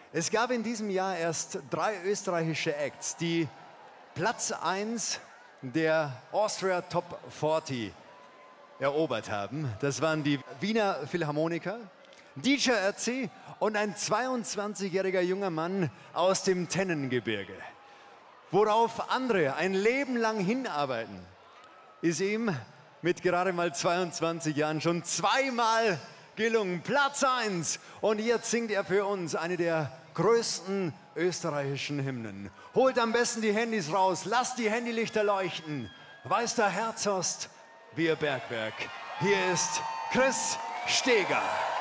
Es gab in diesem Jahr erst 3 österreichische Acts, die Platz 1 der Austria Top 40 erobert haben. Das waren die Wiener Philharmoniker, DJ Ötzi und ein 22-jähriger junger Mann aus dem Tennengebirge. Worauf andere ein Leben lang hinarbeiten, ist ihm mit gerade mal 22 Jahren schon zweimal gelungen. Platz 1. Und jetzt singt er für uns eine der größten österreichischen Hymnen. Holt am besten die Handys raus, lasst die Handylichter leuchten. Weiß der Herzhorst, wir Bergwerk. Hier ist Chris Steger.